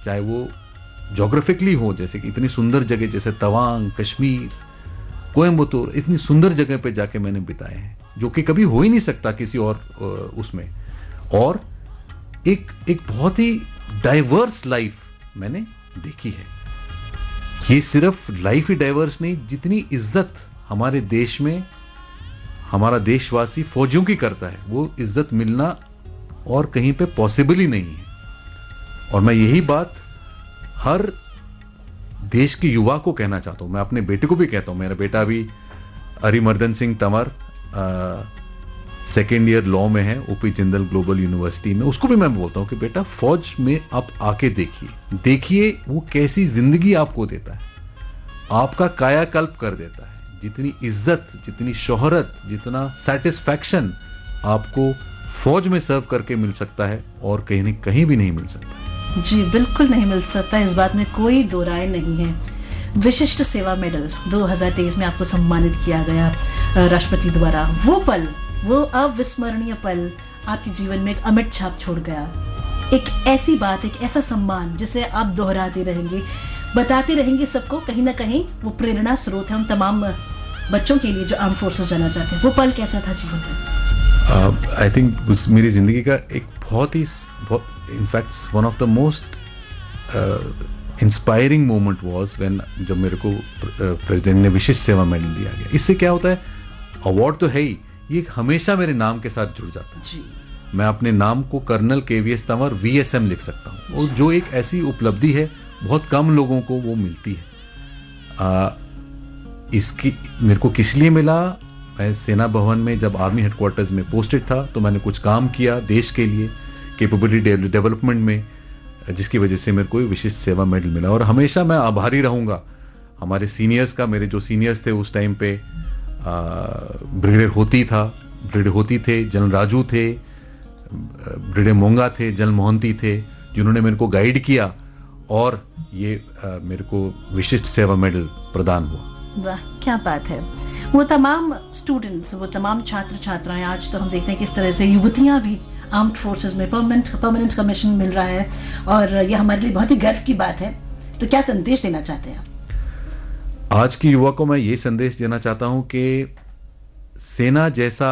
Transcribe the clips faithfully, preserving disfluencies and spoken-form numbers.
चाहे वो जोग्राफिकली हो, जैसे कि इतनी सुंदर जगह जैसे तवांग, कश्मीर, कोयम्बतूर, इतनी सुंदर जगह पे जाके मैंने बिताए हैं जो कि कभी हो ही नहीं सकता किसी और उसमें। और एक एक बहुत ही डाइवर्स लाइफ मैंने देखी है। ये सिर्फ लाइफ ही डाइवर्स नहीं, जितनी इज्जत हमारे देश में हमारा देशवासी फौजियों की करता है वो इज्जत मिलना और कहीं पे पॉसिबल ही नहीं है। और मैं यही बात हर देश के युवा को कहना चाहता हूँ, मैं अपने बेटे को भी कहता हूँ। मेरा बेटा अभी Arimardan Singh Tanwar second year law में है ओपी जिंदल ग्लोबल यूनिवर्सिटी में। उसको भी मैं बोलता हूँ कि बेटा फौज में आप आके देखिए, देखिए वो कैसी जिंदगी आपको देता है, आपका कायाकल्प कर देता है। जितनी इज्जत, जितनी शोहरत, जितना सेटिस्फैक्शन आपको फौज में सर्व करके मिल सकता है और कहीं नहीं कहीं भी नहीं मिल सकता। जी बिल्कुल नहीं मिल सकता, इस बात में कोई दो राय नहीं है। विशिष्ट सेवा मेडल दो हज़ार तेईस में आपको सम्मानित किया गया राष्ट्रपति द्वारा। वो पल, वो अविस्मरणीय पल आपके जीवन में एक अमिट छाप छोड़ गया। एक ऐसी बात, एक ऐसा सम्मान जिसे आप दोहराते रहेंगे, बताते रहेंगे सबको, कहीं ना कहीं वो प्रेरणा स्रोत है उन तमाम बच्चों के लिए जो आर्म फोर्सेस जाना चाहते हैं। वो पल कैसा था जीवन में? आई थिंक मेरी जिंदगी का एक बहुत ही, in fact one of the most inspiring moment was when, जब मेरे को प्रेसिडेंट uh, ने विशिष्ट सेवा मेडल दिया गया। इससे क्या होता है, अवार्ड तो है ही, ये हमेशा मेरे नाम के साथ जुड़ जाता है जी। मैं अपने नाम को कर्नल के V S Tanwar V S M लिख सकता हूँ, और जो एक ऐसी उपलब्धि है बहुत कम लोगों को वो मिलती है। आ, इसकी मेरे को किस लिए मिला, मैं सेना भवन में जब आर्मी हेडक्वार्टर्स में पोस्टेड था तो मैंने कुछ काम किया देश के लिए कैपेबिलिटी डेवलपमेंट में, जिसकी वजह से मेरे को विशिष्ट सेवा मेडल मिला। और हमेशा मैं आभारी रहूँगा हमारे सीनियर्स का। मेरे जो सीनियर्स थे उस टाइम पे, ब्रिगेडियर होती था ब्रिगेडियर होती थे जनरल राजू थे, ब्रिगेडियर मोंगा थे, जनरल मोहंती थे, जिन्होंने मेरे को गाइड किया और ये आ, मेरे को विशिष्ट सेवा मेडल प्रदान हुआ। वाह क्या बात है। वो तमाम स्टूडेंट्स, वो तमाम छात्र छात्राएं, आज तो हम देखते हैं किस तरह से युवतियां भी आर्म्ड फोर्सेस में परमानेंट परमानेंट कमीशन मिल रहा है, और ये हमारे लिए बहुत ही गर्व की बात है। तो क्या संदेश देना चाहते हैं? आज की युवा को मैं ये संदेश देना चाहता हूं कि सेना जैसा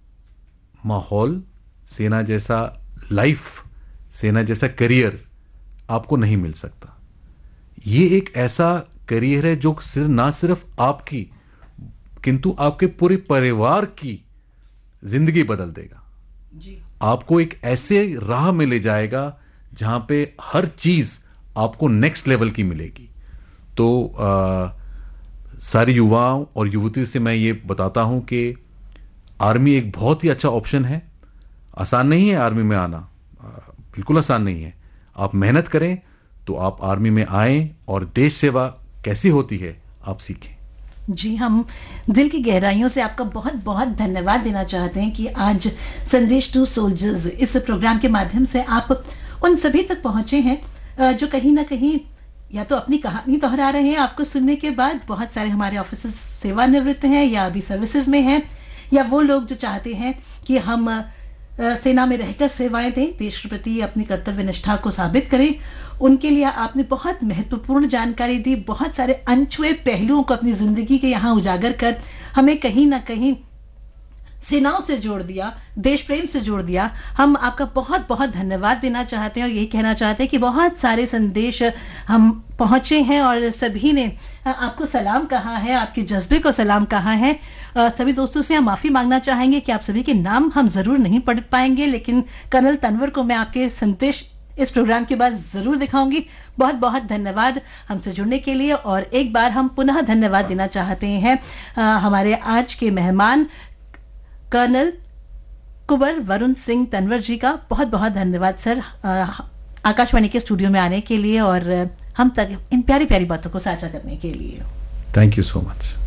माहौल, सेना जैसा लाइफ, सेना जैसा करियर आपको नहीं मिल सकता। ये एक ऐसा करियर है जो सिर्फ ना सिर्फ आपकी किंतु आपके पूरे परिवार की जिंदगी बदल देगा जी। आपको एक ऐसे राह में ले जाएगा जहां पे हर चीज आपको नेक्स्ट लेवल की मिलेगी। तो आ, सारी युवाओं और युवतियों से मैं ये बताता हूं कि आर्मी एक बहुत ही अच्छा ऑप्शन है। आसान नहीं है आर्मी में आना, बिल्कुल आसान नहीं है। आप मेहनत करें तो आप आर्मी में आएं और देश सेवा कैसी होती है आप सीखें। जी, हम दिल की गहराइयों से आपका बहुत बहुत धन्यवाद देना चाहते हैं कि आज संदेश टू सोल्जर्स इस प्रोग्राम के माध्यम से आप उन सभी तक पहुंचे हैं जो कहीं ना कहीं या तो अपनी कहानी दोहरा रहे हैं। आपको सुनने के बाद बहुत सारे हमारे ऑफिसर्स सेवानिवृत्त हैं या अभी सर्विसेज में हैं, या वो लोग जो चाहते हैं कि हम सेना में रहकर सेवाएं दें, देश के प्रति अपनी कर्तव्य निष्ठा को साबित करें। उनके लिए आपने बहुत महत्वपूर्ण जानकारी दी, बहुत सारे अनछुए पहलुओं को अपनी ज़िंदगी के यहाँ उजागर कर हमें कहीं ना कहीं सेनाओं से जोड़ दिया, देश प्रेम से जोड़ दिया। हम आपका बहुत बहुत धन्यवाद देना चाहते हैं और यही कहना चाहते हैं कि बहुत सारे संदेश हम पहुँचे हैं और सभी ने आपको सलाम कहा है, आपके जज्बे को सलाम कहा है। सभी दोस्तों से हम माफ़ी मांगना चाहेंगे कि आप सभी के नाम हम ज़रूर नहीं पढ़ पाएंगे, लेकिन कर्नल तंवर को मैं आपके संदेश इस प्रोग्राम के बाद ज़रूर दिखाऊंगी। बहुत बहुत धन्यवाद हमसे जुड़ने के लिए। और एक बार हम पुनः धन्यवाद देना चाहते हैं आ, हमारे आज के मेहमान कर्नल कुंवर वरुण सिंह तंवर जी का। बहुत बहुत धन्यवाद सर आकाशवाणी के स्टूडियो में आने के लिए और हम तक इन प्यारी प्यारी बातों को साझा करने के लिए। Thank you so much.